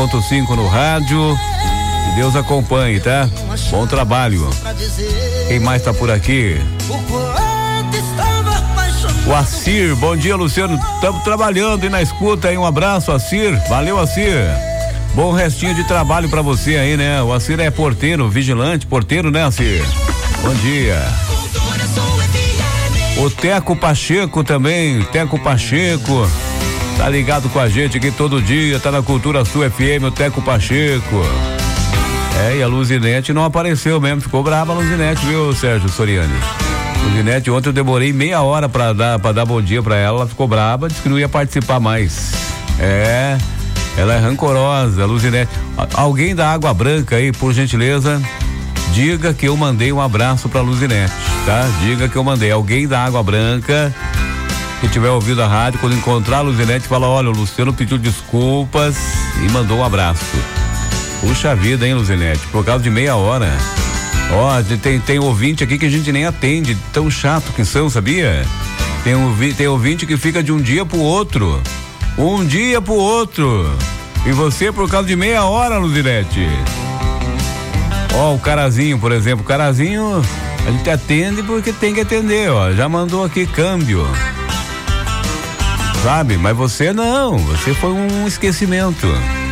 101.5 no rádio. Que Deus acompanhe, tá? Bom trabalho. Quem mais tá por aqui? O Assir, bom dia, Luciano. Estamos trabalhando e na escuta aí. Um abraço, Assir. Valeu, Assir. Bom restinho de trabalho pra você aí, né? O Assir é porteiro, vigilante, porteiro, né, Assir? Bom dia. O Teco Pacheco também, Teco Pacheco, tá ligado com a gente aqui todo dia, tá na Cultura Sul FM, o Teco Pacheco. E a Luzinete não apareceu mesmo, ficou brava a Luzinete, viu, Sérgio Soriani? Luzinete, ontem eu demorei meia hora pra dar bom dia pra ela ficou brava, disse que não ia participar mais. Ela é rancorosa, Luzinete. Alguém da Água Branca aí, por gentileza, diga que eu mandei um abraço pra Luzinete, tá? Diga que eu mandei. Alguém da Água Branca que tiver ouvido a rádio, quando encontrar a Luzinete, fala: olha, o Luciano pediu desculpas e mandou um abraço. Puxa vida, hein, Luzinete? Por causa de meia hora. Tem ouvinte aqui que a gente nem atende, tão chato que são, sabia? Tem ouvinte que fica de um dia pro outro. Um dia pro outro. E você por causa de meia hora, Luzinete. O Carazinho, por exemplo. O Carazinho a gente atende porque tem que atender, já mandou aqui câmbio. Sabe? Mas você não, você foi um esquecimento.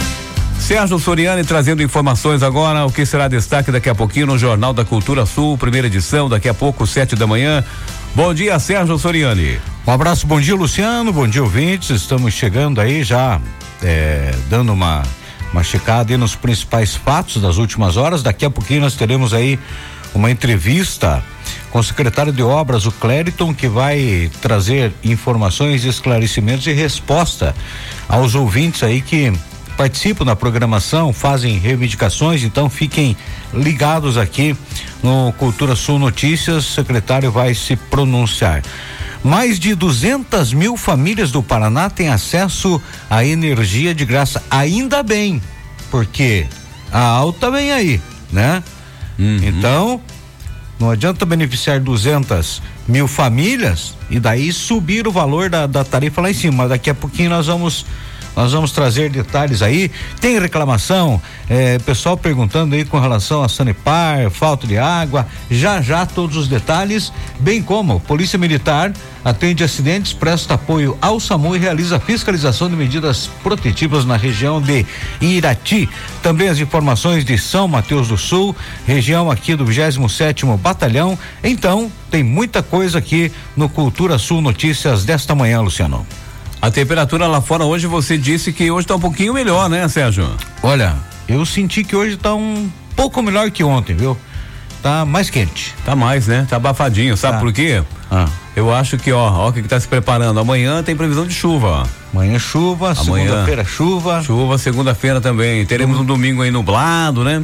Sérgio Soriani trazendo informações agora, o que será destaque daqui a pouquinho no Jornal da Cultura Sul, primeira edição, daqui a pouco, 7h. Bom dia, Sérgio Soriani. Um abraço, bom dia, Luciano, bom dia, ouvintes. Estamos chegando aí já, dando uma checada aí nos principais fatos das últimas horas. Daqui a pouquinho nós teremos aí uma entrevista com o secretário de Obras, o Clériton, que vai trazer informações, esclarecimentos e resposta aos ouvintes aí que participam da programação, fazem reivindicações, então fiquem ligados aqui no Cultura Sul Notícias, o secretário vai se pronunciar. Mais de 200 mil famílias do Paraná têm acesso à energia de graça, ainda bem, porque a alta vem aí, né? Então, não adianta beneficiar 200 mil famílias e daí subir o valor da tarifa lá em cima, mas daqui a pouquinho nós vamos trazer detalhes aí. Tem reclamação, pessoal perguntando aí com relação a Sanepar, falta de água, já todos os detalhes, bem como Polícia Militar atende acidentes, presta apoio ao SAMU e realiza fiscalização de medidas protetivas na região de Irati. Também as informações de São Mateus do Sul, região aqui do 27º Batalhão. Então, tem muita coisa aqui no Cultura Sul Notícias desta manhã, Luciano. A temperatura lá fora hoje, você disse que hoje tá um pouquinho melhor, né, Sérgio? Olha, eu senti que hoje tá um pouco melhor que ontem, viu? Tá mais quente. Tá mais, né? Tá abafadinho, sabe por quê? Eu acho que, o que tá se preparando. Amanhã tem previsão de chuva, Amanhã chuva, segunda-feira chuva. Chuva, segunda-feira também. Teremos um domingo aí nublado, né?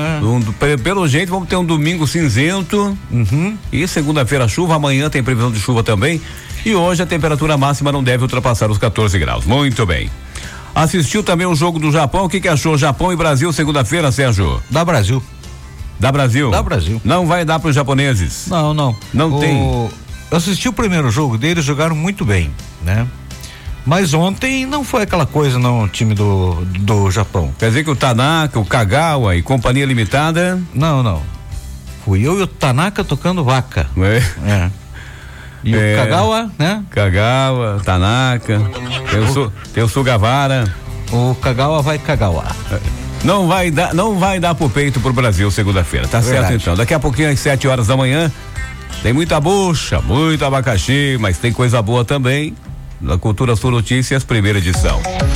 Pelo jeito vamos ter um domingo cinzento. E segunda-feira chuva, amanhã tem previsão de chuva também. E hoje a temperatura máxima não deve ultrapassar os 14 graus. Muito bem. Assistiu também o jogo do Japão. O que achou? Japão e Brasil segunda-feira, Sérgio? Dá Brasil. Dá Brasil? Dá Brasil. Não vai dar para os japoneses? Não. Não tem. Eu assisti o primeiro jogo deles, jogaram muito bem, né? Mas ontem não foi aquela coisa, não, o time do Japão. Quer dizer que o Tanaka, o Kagawa e Companhia Limitada? Não. Fui eu e o Tanaka tocando vaca. E o Kagawa, né? Kagawa, Tanaka, tem o Sugawara. O Kagawa vai Kagawa. Não vai dar pro peito pro Brasil segunda-feira, tá certo então. Daqui a pouquinho às 7h tem muita bucha, muito abacaxi, mas tem coisa boa também. Na Cultura Sul Notícias, primeira edição.